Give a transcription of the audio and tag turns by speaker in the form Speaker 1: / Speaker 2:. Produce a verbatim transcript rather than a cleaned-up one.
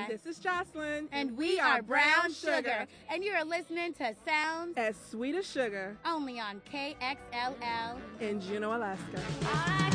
Speaker 1: This is Jocelyn.
Speaker 2: And we are Brown Sugar. And you're listening to Sounds
Speaker 1: as Sweet as Sugar.
Speaker 2: Only on K X L L
Speaker 1: in Juneau, Alaska.
Speaker 2: I